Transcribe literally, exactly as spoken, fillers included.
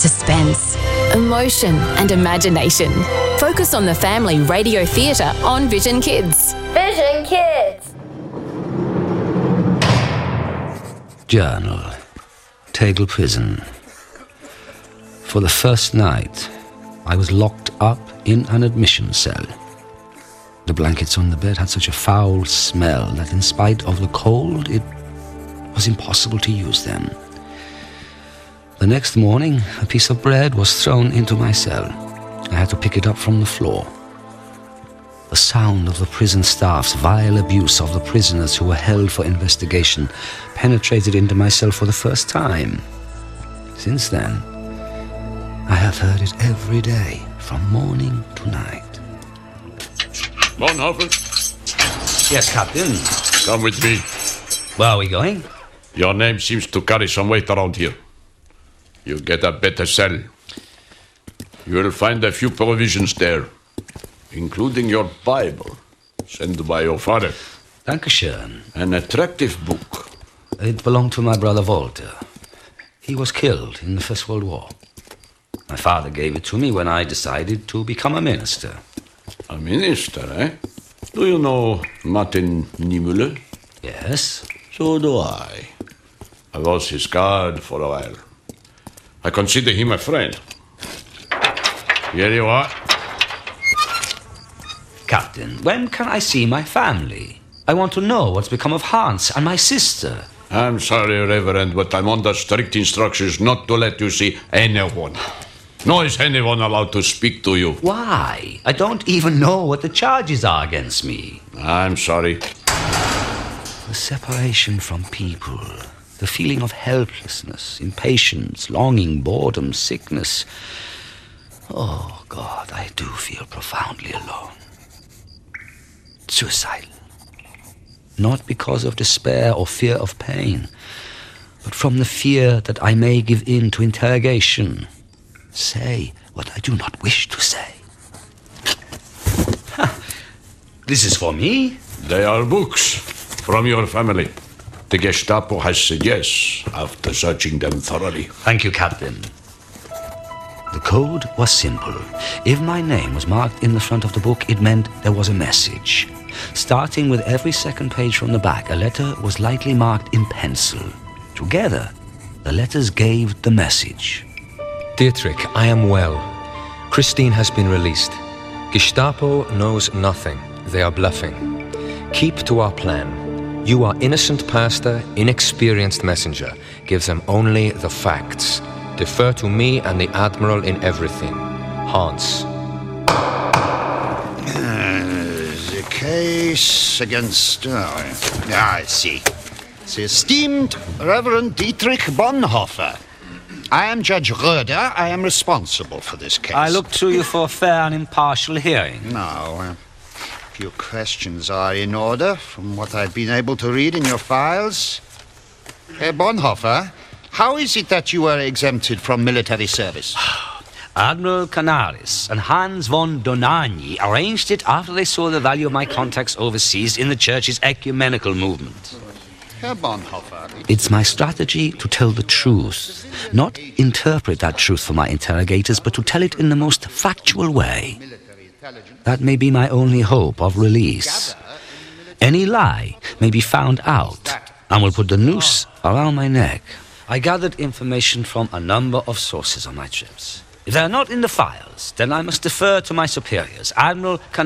suspense, emotion and imagination. Focus on the Family Radio Theatre on Vision Kids. Vision Kids! Journal. Tegel Prison. For the first night, I was locked up in an admission cell. The blankets on the bed had such a foul smell that in spite of the cold, it was impossible to use them. The next morning, a piece of bread was thrown into my cell. I had to pick it up from the floor. The sound of the prison staff's vile abuse of the prisoners who were held for investigation penetrated into my cell for the first time. Since then, I have heard it every day, from morning to night. Bonhoeffer? Yes, Captain. Come with me. Where are we going? Your name seems to carry some weight around here. You get a better cell. You will find a few provisions there, including your Bible, sent by your father. Dankeschön. An attractive book. It belonged to my brother Walter. He was killed in the First World War. My father gave it to me when I decided to become a minister. A minister, eh? Do you know Martin Niemöller? Yes. So do I. I was his guard for a while. I consider him a friend. Here you are. Captain, when can I see my family? I want to know what's become of Hans and my sister. I'm sorry, Reverend, but I'm under strict instructions not to let you see anyone. Nor is anyone allowed to speak to you. Why? I don't even know what the charges are against me. I'm sorry. The separation from people, the feeling of helplessness, impatience, longing, boredom, sickness. Oh, God, I do feel profoundly alone. Suicidal. Not because of despair or fear of pain, but from the fear that I may give in to interrogation. Say what I do not wish to say. This is for me? They are books from your family. The Gestapo has said yes after searching them thoroughly. Thank you, Captain. The code was simple. If my name was marked in the front of the book, it meant there was a message. Starting with every second page from the back, a letter was lightly marked in pencil. Together, the letters gave the message. Dietrich, I am well. Christine has been released. Gestapo knows nothing. They are bluffing. Keep to our plan. You are innocent pastor, inexperienced messenger. Give them only the facts. Defer to me and the Admiral in everything. Hans. Uh, the case against... Oh, I see. The esteemed Reverend Dietrich Bonhoeffer. I am Judge Röder. I am responsible for this case. I look to you for a fair and impartial hearing. Now, a few questions are in order from what I've been able to read in your files. Herr Bonhoeffer, how is it that you were exempted from military service? Admiral Canaris and Hans von Dohnanyi arranged it after they saw the value of my contacts overseas in the Church's ecumenical movement. Herr Bonhoeffer... It's my strategy to tell the truth, not interpret that truth for my interrogators, but to tell it in the most factual way. That may be my only hope of release. Any lie may be found out and will put the noose around my neck. I gathered information from a number of sources on my trips. If they are not in the files, then I must defer to my superiors. Admiral Can